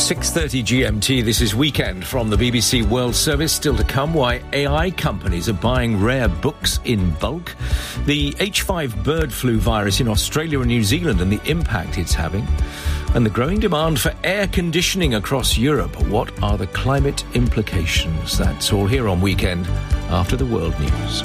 6:30 GMT. This is Weekend from the BBC World Service. Still to come, why AI companies are buying rare books in bulk, the H5 bird flu virus in Australia and New Zealand and the impact it's having, and the growing demand for air conditioning across Europe. What are the climate implications? That's all here on Weekend after the world news.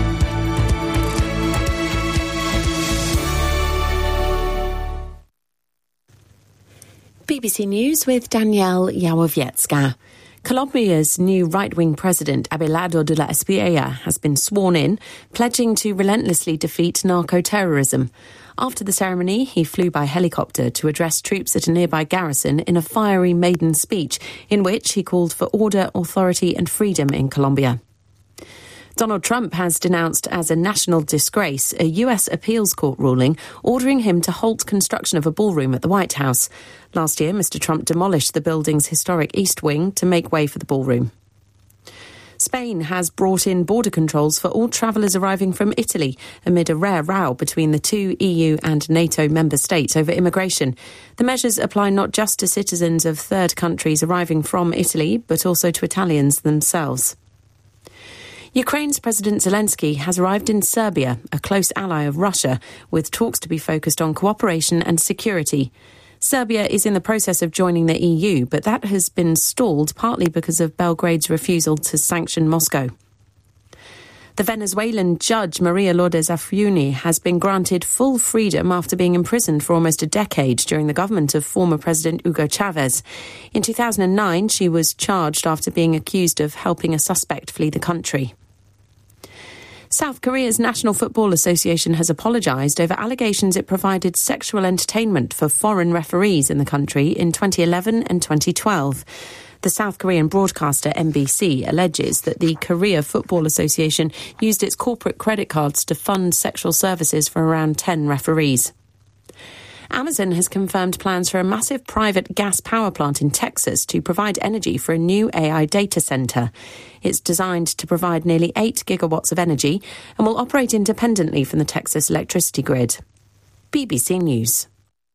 BBC News with Danielle Yawowiecka. Colombia's new right-wing president, Abelardo de la Espriella, has been sworn in, pledging to relentlessly defeat narco-terrorism. After the ceremony, he flew by helicopter to address troops at a nearby garrison in a fiery maiden speech, in which he called for order, authority and freedom in Colombia. Donald Trump has denounced as a national disgrace a US appeals court ruling ordering him to halt construction of a ballroom at the White House. Last year, Mr. Trump demolished the building's historic East Wing to make way for the ballroom. Spain has brought in border controls for all travellers arriving from Italy amid a rare row between the two EU and NATO member states over immigration. The measures apply not just to citizens of third countries arriving from Italy, but also to Italians themselves. Ukraine's President Zelensky has arrived in Serbia, a close ally of Russia, with talks to be focused on cooperation and security. Serbia is in the process of joining the EU, but that has been stalled partly because of Belgrade's refusal to sanction Moscow. The Venezuelan judge Maria Lourdes Afiuni has been granted full freedom after being imprisoned for almost a decade during the government of former President Hugo Chavez. In 2009, she was charged after being accused of helping a suspect flee the country. South Korea's National Football Association has apologised over allegations it provided sexual entertainment for foreign referees in the country in 2011 and 2012. The South Korean broadcaster MBC alleges that the Korea Football Association used its corporate credit cards to fund sexual services for around 10 referees. Amazon has confirmed plans for a massive private gas power plant in Texas to provide energy for a new AI data centre. It's designed to provide nearly 8 gigawatts of energy and will operate independently from the Texas electricity grid. BBC News.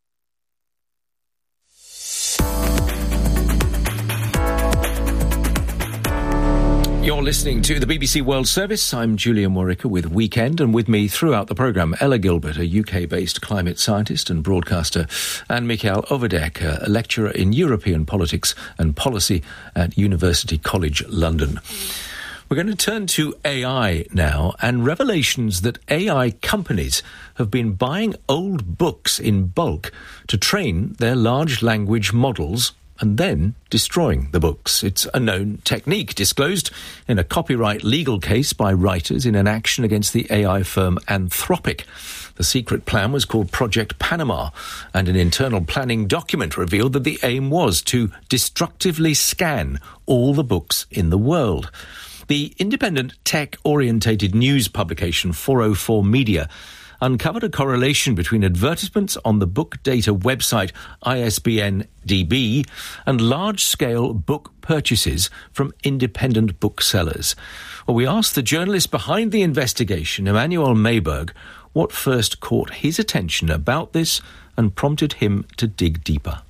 You're listening to the BBC World Service. I'm Julian Warwick with Weekend, and with me throughout the programme, Ella Gilbert, a UK-based climate scientist and broadcaster, and Michael Overdijk, a lecturer in European politics and policy at University College London. We're going to turn to AI now, and revelations that AI companies have been buying old books in bulk to train their large language models and then destroying the books. It's a known technique disclosed in a copyright legal case by writers in an action against the AI firm Anthropic. The secret plan was called Project Panama, and an internal planning document revealed that the aim was to destructively scan all the books in the world. The independent tech-orientated news publication 404 Media uncovered a correlation between advertisements on the book data website ISBN DB and large-scale book purchases from independent booksellers. Well, we asked the journalist behind the investigation, Emmanuel Mayberg, what first caught his attention about this and prompted him to dig deeper.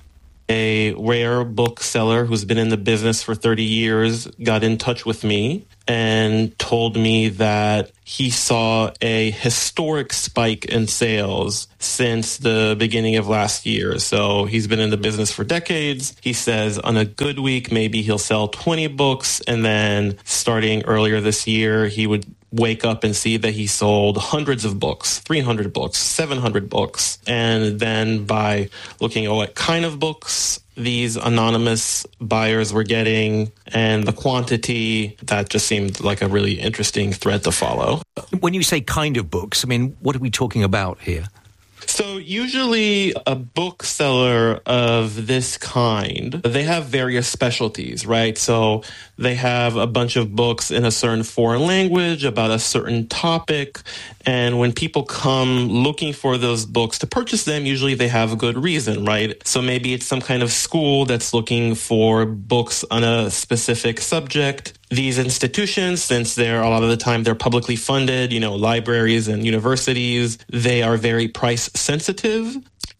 A rare bookseller who's been in the business for 30 years got in touch with me and told me that he saw a historic spike in sales since the beginning of last year. So he's been in the business for decades. He says on a good week, maybe he'll sell 20 books. And then starting earlier this year, he would wake up and see that he sold hundreds of books, 300 books, 700 books. And then by looking at what kind of books these anonymous buyers were getting and the quantity, that just seemed like a really interesting thread to follow. When you say kind of books, I mean, what are we talking about here? So usually a bookseller of this kind, they have various specialties, right? So they have a bunch of books in a certain foreign language about a certain topic. And when people come looking for those books to purchase them, usually they have a good reason, right? So maybe it's some kind of school that's looking for books on a specific subject. These institutions, since they're a lot of the time they're publicly funded, libraries and universities, they are very price sensitive.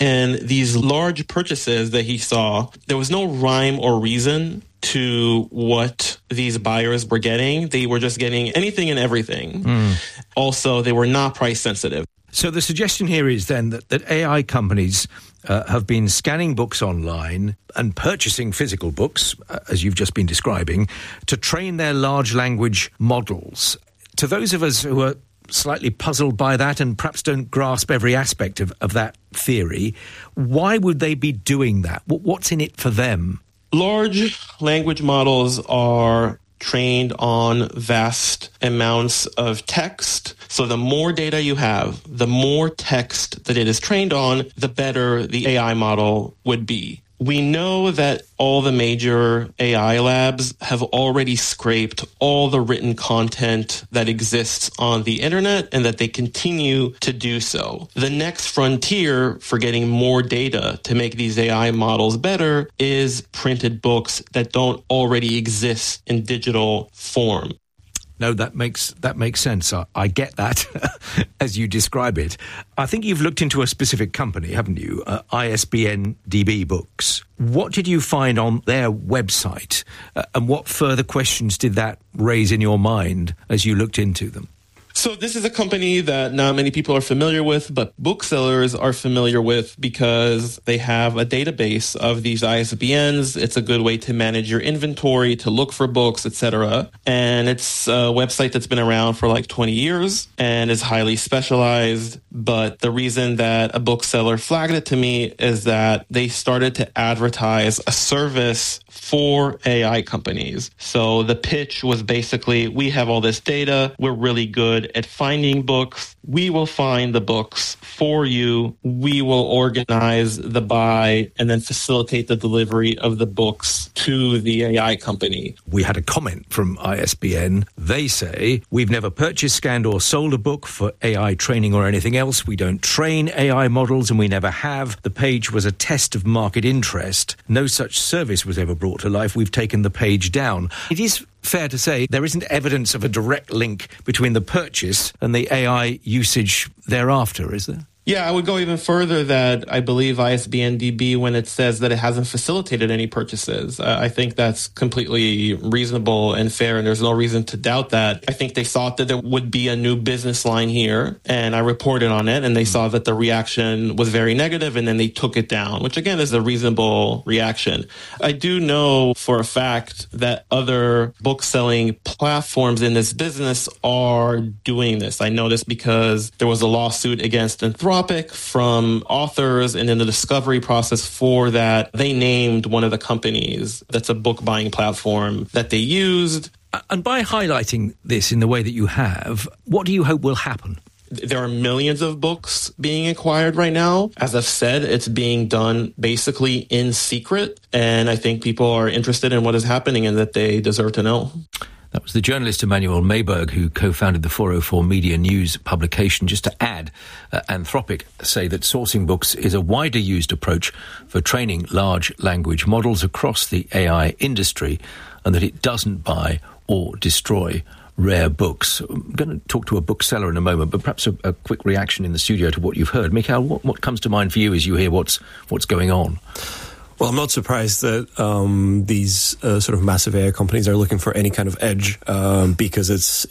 And these large purchases that he saw, there was no rhyme or reason to what these buyers were getting. They were just getting anything and everything. Also, they were not price sensitive. So the suggestion here is then that AI companies have been scanning books online and purchasing physical books, as you've just been describing, to train their large language models. To those of us who are slightly puzzled by that and perhaps don't grasp every aspect of that theory, why would they be doing that? What's in it for them? Large language models are trained on vast amounts of text. So the more data you have, the more text that it is trained on, the better the AI model would be. We know that all the major AI labs have already scraped all the written content that exists on the internet and that they continue to do so. The next frontier for getting more data to make these AI models better is printed books that don't already exist in digital form. No, that makes sense. I get that as you describe it. I think you've looked into a specific company, haven't you? ISBN DB Books. What did you find on their website? And what further questions did that raise in your mind as you looked into them? So this is a company that not many people are familiar with, but booksellers are familiar with because they have a database of these ISBNs. It's a good way to manage your inventory, to look for books, etc. And it's a website that's been around for like 20 years and is highly specialized. But the reason that a bookseller flagged it to me is that they started to advertise a service for AI companies. So the pitch was basically, we have all this data. We're really good at finding books. We will find the books for you. We will organize the buy and then facilitate the delivery of the books to the AI company. We had a comment from ISBN. They say, we've never purchased, scanned or sold a book for AI training or anything else. We don't train AI models and we never have. The page was a test of market interest. No such service was ever brought to life. We've taken the page down. It is fair to say there isn't evidence of a direct link between the purchase and the AI usage thereafter, is there? Yeah, I would go even further that I believe ISBN DB, when it says that it hasn't facilitated any purchases, I think that's completely reasonable and fair, and there's no reason to doubt that. I think they thought that there would be a new business line here, and I reported on it, and they saw that the reaction was very negative, and then they took it down, which again is a reasonable reaction. I do know for a fact that other book-selling platforms in this business are doing this. I know this because there was a lawsuit against Anthropic from authors, and in the discovery process for that, they named one of the companies that's a book buying platform that they used. And by highlighting this in the way that you have, what do you hope will happen? There are millions of books being acquired right now. As I've said, it's being done basically in secret, and I think people are interested in what is happening and that they deserve to know. That was the journalist Emmanuel Mayberg, who co-founded the 404 Media News publication. Just to add, Anthropic say that sourcing books is a wider used approach for training large language models across the AI industry, and that it doesn't buy or destroy rare books. I'm going to talk to a bookseller in a moment, but perhaps a quick reaction in the studio to what you've heard. Mikhail, what comes to mind for you as you hear what's going on? Well, I'm not surprised that these sort of massive AI companies are looking for any kind of edge because it's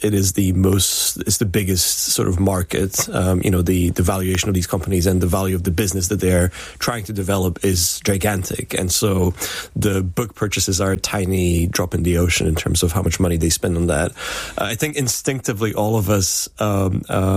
the biggest sort of market. The valuation of these companies and the value of the business that they're trying to develop is gigantic, and so the book purchases are a tiny drop in the ocean in terms of how much money they spend on that. I think instinctively all of us are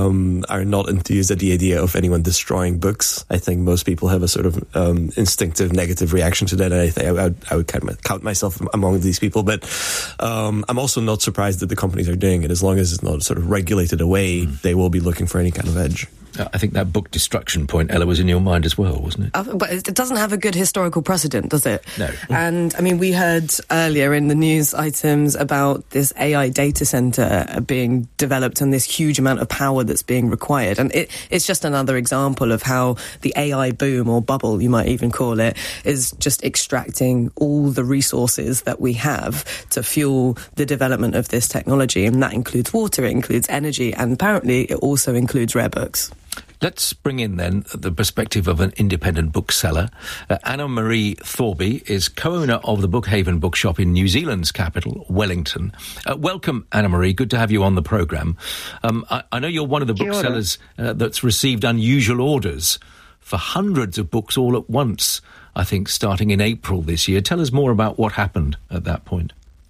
not enthused at the idea of anyone destroying books. I think most people have a sort of instinctive negative reaction to that, and I think I would count myself among these people. But I'm also not surprised that the companies are doing it. As long as it's not sort of regulated away, they will be looking for any kind of edge. I think that book destruction point, Ella, was in your mind as well, wasn't it? But it doesn't have a good historical precedent, does it? No. And, I mean, we heard earlier in the news items about this AI data center being developed and this huge amount of power that's being required. And it's just another example of how the AI boom, or bubble, you might even call it, is just extracting all the resources that we have to fuel the development of this technology. And that includes water, it includes energy, and apparently it also includes rare books. Let's bring in then the perspective of an independent bookseller. Anna-Marie Thorby is co-owner of the Bookhaven bookshop in New Zealand's capital, Wellington. Welcome, Anna-Marie. Good to have you on the programme. I know you're one of the booksellers that's received unusual orders for hundreds of books all at once, I think, starting in April this year. Tell us more about what happened at that point.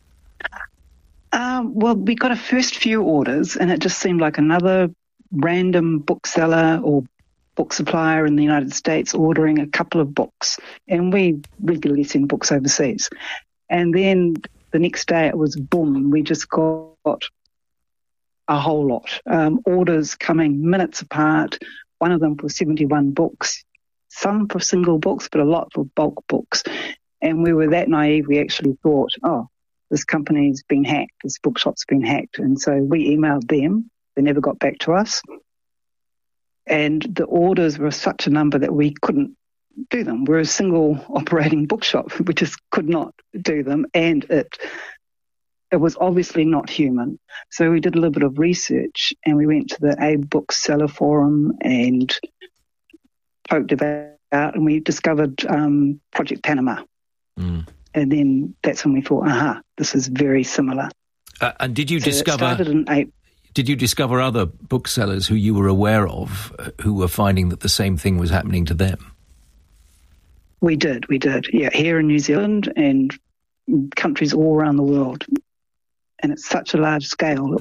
Well, we got a first few orders, and it just seemed like another random bookseller or book supplier in the United States ordering a couple of books, and we regularly send books overseas. And then the next day it was boom, we just got a whole lot. Orders coming minutes apart, one of them for 71 books, some for single books, but a lot for bulk books. And we were that naive, we actually thought, this company's been hacked, this bookshop's been hacked. And so we emailed them. They never got back to us. And the orders were such a number that we couldn't do them. We're a single operating bookshop. We just could not do them. And it was obviously not human. So we did a little bit of research, and we went to the A Bookseller Forum and poked about, and we discovered Project Panama. And then that's when we thought, this is very similar. And did you discover... It started in April. Did you discover other booksellers who you were aware of who were finding that the same thing was happening to them? We did. Yeah, here in New Zealand and countries all around the world. And it's such a large scale. It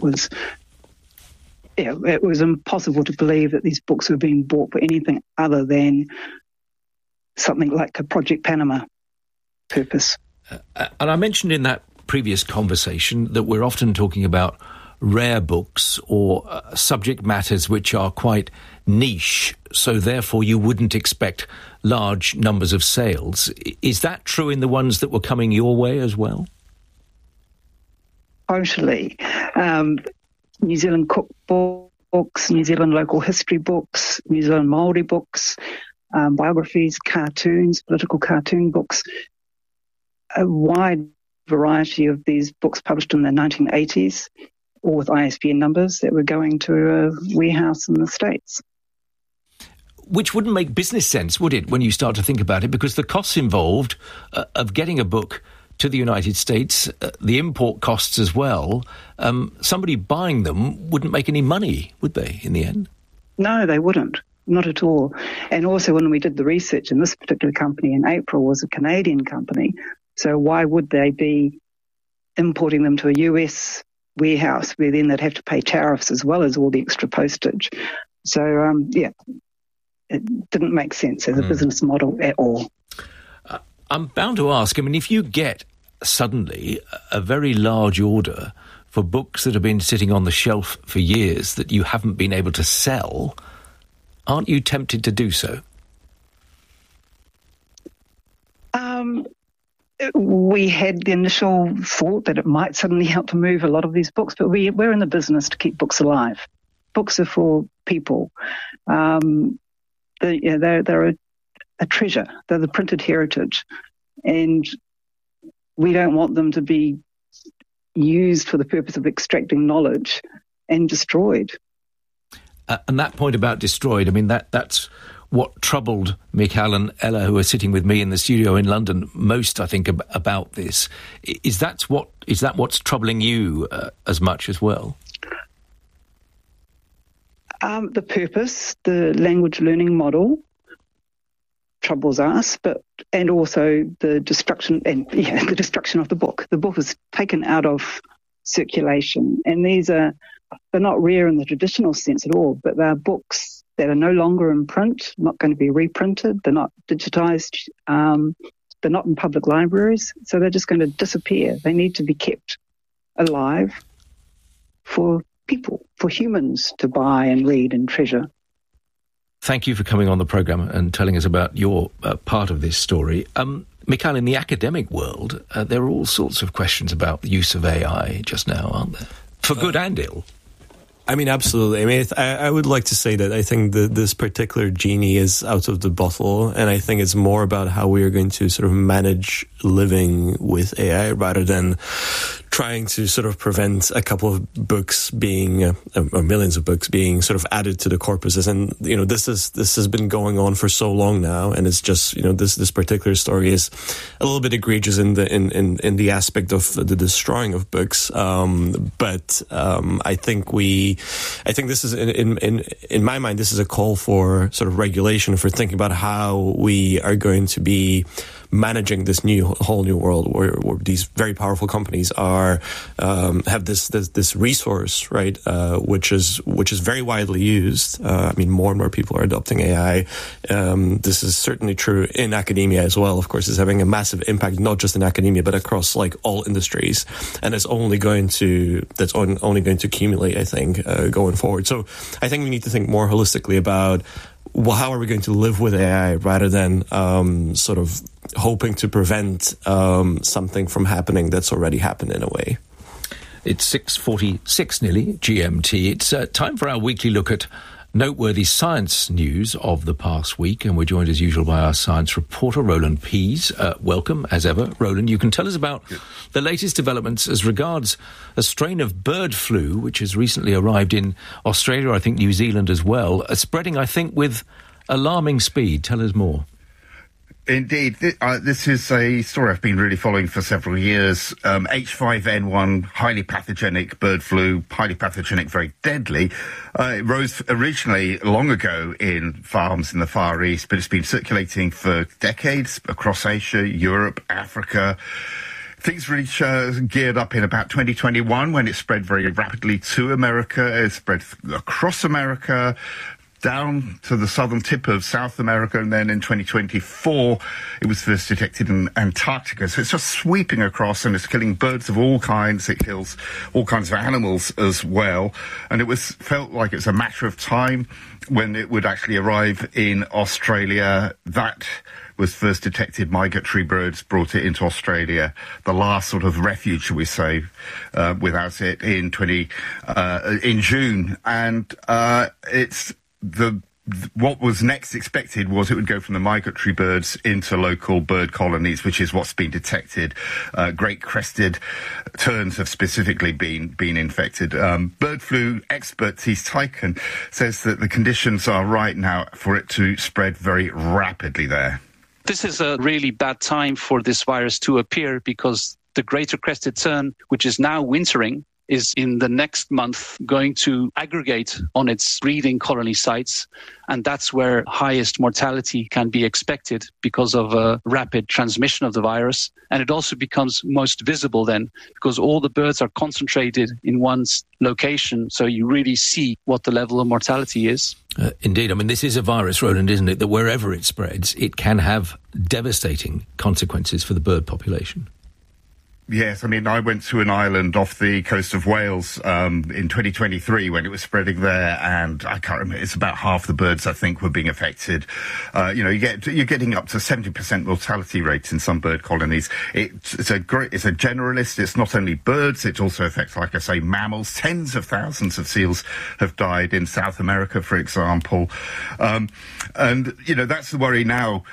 was impossible to believe that these books were being bought for anything other than something like a Project Panama purpose. And I mentioned in that previous conversation that we're often talking about rare books or subject matters which are quite niche, so therefore you wouldn't expect large numbers of sales. Is that true in the ones that were coming your way as well? Totally. New Zealand cookbooks, New Zealand local history books, New Zealand Māori books, biographies, cartoons, political cartoon books, a wide variety of these books published in the 1980s, or with ISBN numbers that were going to a warehouse in the States. Which wouldn't make business sense, would it, when you start to think about it? Because the costs involved of getting a book to the United States, the import costs as well, somebody buying them wouldn't make any money, would they, in the end? No, they wouldn't. Not at all. And also when we did the research, and this particular company in April was a Canadian company, so why would they be importing them to a US warehouse where then they'd have to pay tariffs as well as all the extra postage? So, it didn't make sense as a business model at all. I'm bound to ask, if you get suddenly a very large order for books that have been sitting on the shelf for years that you haven't been able to sell, aren't you tempted to do so? We had the initial thought that it might suddenly help to move a lot of these books, but we're in the business to keep books alive. Books are for people. They're a treasure. They're the printed heritage. And we don't want them to be used for the purpose of extracting knowledge and destroyed. And that point about destroyed, that's what troubled Mikael and Ella, who are sitting with me in the studio in London, most, I think, about this. Is that what's troubling you as much as well? The purpose, the language learning model, troubles us, and also the destruction of the book. The book is taken out of circulation, and they're not rare in the traditional sense at all, but they're books that are no longer in print, not going to be reprinted, they're not digitized, they're not in public libraries, so they're just going to disappear. They need to be kept alive for people, for humans to buy and read and treasure. Thank you for coming on the programme and telling us about your part of this story. Mikael, in the academic world, there are all sorts of questions about the use of AI just now, aren't there? For good and ill. Absolutely. I would like to say that I think that this particular genie is out of the bottle, and I think it's more about how we are going to sort of manage living with AI rather than trying to sort of prevent a couple of books being, or millions of books being sort of added to the corpuses. And, this has been going on for so long now. And it's just, this particular story is a little bit egregious in the aspect of the destroying of books. But I think this is in my mind, this is a call for sort of regulation, for thinking about how we are going to be managing this whole new world where these very powerful companies are have this resource, right, which is very widely used. More and more people are adopting AI. This is certainly true in academia as well. Of course, it's having a massive impact, not just in academia, but across like all industries, and it's only going to accumulate, I think, going forward. So I think we need to think more holistically about, well, how are we going to live with AI rather than sort of hoping to prevent something from happening that's already happened in a way. It's 6:46 nearly, GMT. It's time for our weekly look at noteworthy science news of the past week, and we're joined as usual by our science reporter, Roland Pease. Welcome, as ever. Roland, you can tell us about the latest developments as regards a strain of bird flu, which has recently arrived in Australia, I think New Zealand as well, spreading, I think, with alarming speed. Tell us more. Indeed. This is a story I've been really following for several years. H5N1, highly pathogenic bird flu, highly pathogenic, very deadly. It rose originally long ago in farms in the Far East, but it's been circulating for decades across Asia, Europe, Africa. Things really geared up in about 2021 when it spread very rapidly to America. It spread across America, down to the southern tip of South America, and then in 2024 it was first detected in Antarctica. So it's just sweeping across, and it's killing birds of all kinds. It kills all kinds of animals as well, and it felt like it was a matter of time when it would actually arrive in Australia. That was first detected. Migratory birds brought it into Australia, the last sort of refuge, shall we say, without it in June, and what was next expected was it would go from the migratory birds into local bird colonies, which is what's been detected. Great crested terns have specifically been infected. Bird flu expert Thies Teiken says that the conditions are right now for it to spread very rapidly there. This is a really bad time for this virus to appear, because the greater crested tern, which is now wintering, is in the next month going to aggregate on its breeding colony sites, and that's where highest mortality can be expected because of a rapid transmission of the virus. And it also becomes most visible then, because all the birds are concentrated in one location, so you really see what the level of mortality is. Indeed. I mean, this is a virus, Roland, isn't it, that wherever it spreads, it can have devastating consequences for the bird population. Yes, I mean, I went to an island off the coast of Wales in 2023 when it was spreading there, and I can't remember, it's about half the birds, I think, were being affected. You're getting up to 70% mortality rates in some bird colonies. It's a generalist. It's not only birds, it also affects, like I say, mammals. Tens of thousands of seals have died in South America, for example. And that's the worry now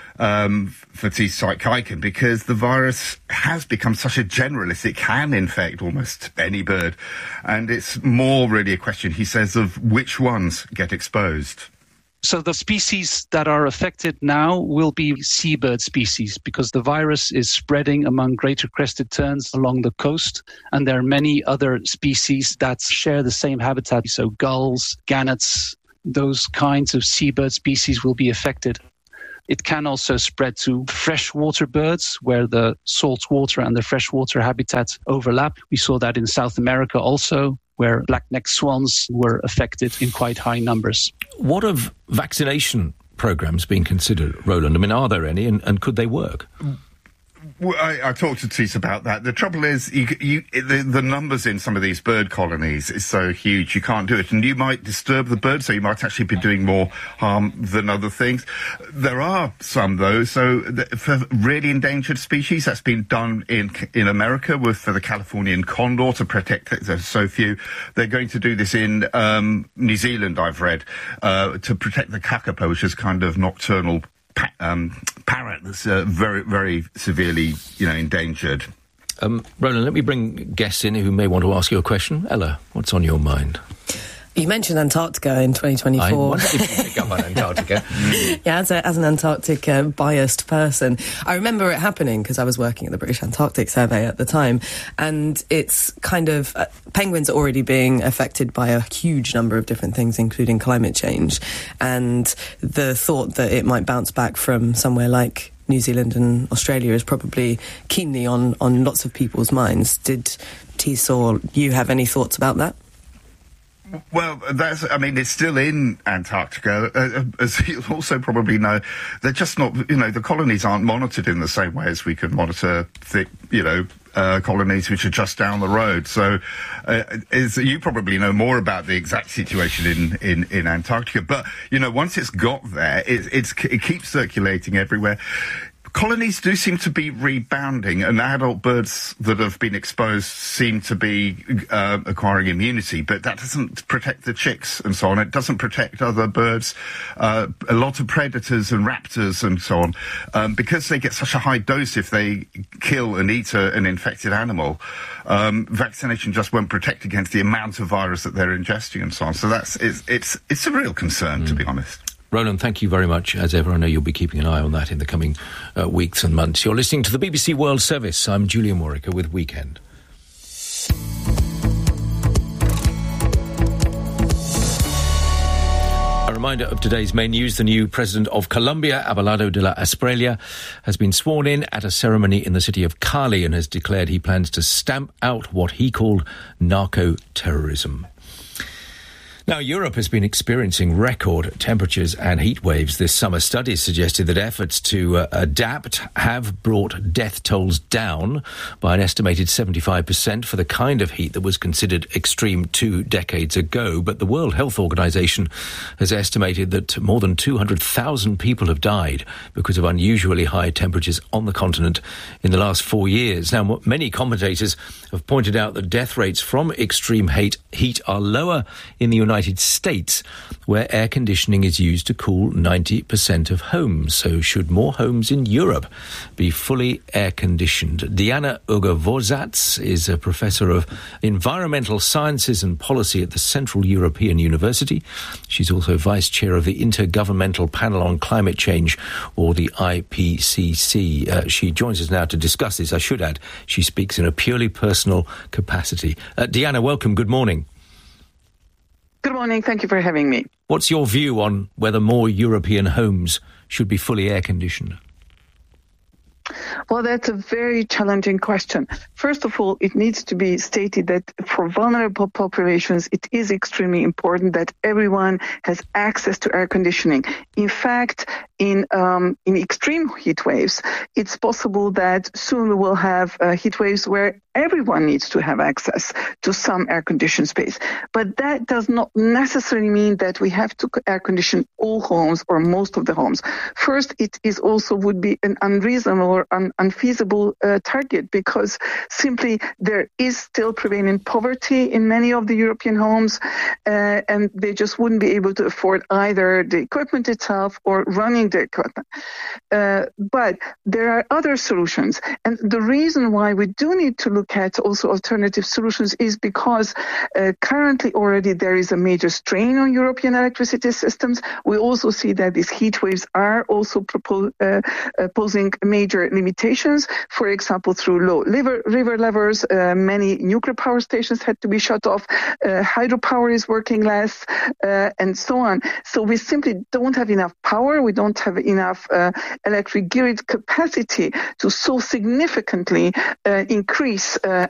for Thies Teiken, because the virus has become such a generalist. It can infect almost any bird, and it's more really a question, he says, of which ones get exposed. So the species that are affected now will be seabird species, because the virus is spreading among greater crested terns along the coast, and there are many other species that share the same habitat. So gulls, gannets, those kinds of seabird species will be affected. It can also spread to freshwater birds, where the saltwater and the freshwater habitats overlap. We saw that in South America also, where black-necked swans were affected in quite high numbers. What of vaccination programs being considered, Roland? I mean, are there any, and could they work? Well, I talked to Thies about that. The trouble is, the numbers in some of these bird colonies is so huge, you can't do it. And you might disturb the birds, so you might actually be doing more harm than other things. There are some, though. So for really endangered species, that's been done in America for the Californian condor to protect it. There's so few. They're going to do this in New Zealand, I've read, to protect the kakapo, which is kind of nocturnal parrot that's very, very severely, endangered. Roland, let me bring guests in who may want to ask you a question. Ella, what's on your mind? You mentioned Antarctica in 2024. I wanted to pick up on Antarctica. Yeah, as an Antarctic biased person, I remember it happening because I was working at the British Antarctic Survey at the time, and it's kind of penguins are already being affected by a huge number of different things, including climate change, and the thought that it might bounce back from somewhere like New Zealand and Australia is probably keenly on lots of people's minds. Did Tis or you have any thoughts about that? Well, it's still in Antarctica. As you also probably know, they're just not, the colonies aren't monitored in the same way as we could monitor colonies which are just down the road. So, you probably know more about the exact situation in Antarctica. But, once it's got there, it keeps circulating everywhere. Colonies do seem to be rebounding, and adult birds that have been exposed seem to be acquiring immunity, but that doesn't protect the chicks and so on. It doesn't protect other birds, a lot of predators and raptors and so on, because they get such a high dose if they kill and eat an infected animal. Vaccination just won't protect against the amount of virus that they're ingesting and so on. So it's a real concern, to be honest. Roland, thank you very much. As ever, I know you'll be keeping an eye on that in the coming weeks and months. You're listening to the BBC World Service. I'm Julian Warwicker with Weekend. A reminder of today's main news. The new president of Colombia, Abelardo de la Espriella, has been sworn in at a ceremony in the city of Cali and has declared he plans to stamp out what he called narco-terrorism. Now, Europe has been experiencing record temperatures and heat waves this summer. Studies suggested that efforts to adapt have brought death tolls down by an estimated 75% for the kind of heat that was considered extreme 2 decades ago. But the World Health Organization has estimated that more than 200,000 people have died because of unusually high temperatures on the continent in the last 4 years. Now, many commentators have pointed out that death rates from extreme heat are lower in the United States, where air conditioning is used to cool 90% of homes. So should more homes in Europe be fully air-conditioned? Diana Ugovozats is a professor of environmental sciences and policy at the Central European University. She's also vice chair of the Intergovernmental Panel on Climate Change, or the IPCC. She joins us now to discuss this. I should add, she speaks in a purely personal capacity. Diana, welcome. Good morning. Good morning. Thank you for having me. What's your view on whether more European homes should be fully air-conditioned? Well, that's a very challenging question. First of all, it needs to be stated that for vulnerable populations, it is extremely important that everyone has access to air conditioning. In fact, in extreme heat waves, it's possible that soon we will have heat waves where everyone needs to have access to some air-conditioned space. But that does not necessarily mean that we have to air-condition all homes or most of the homes. First, it is also would be an unreasonable or unfeasible target, because simply there is still prevailing poverty in many of the European homes, and they just wouldn't be able to afford either the equipment itself or running the equipment. But there are other solutions. And the reason why we do need to look at also alternative solutions is because currently already there is a major strain on European electricity systems. We also see that these heat waves are also posing major limitations. For example, through low river levels, many nuclear power stations had to be shut off. Hydropower is working less, and so on. So we simply don't have enough power. We don't have enough electric grid capacity to so significantly increase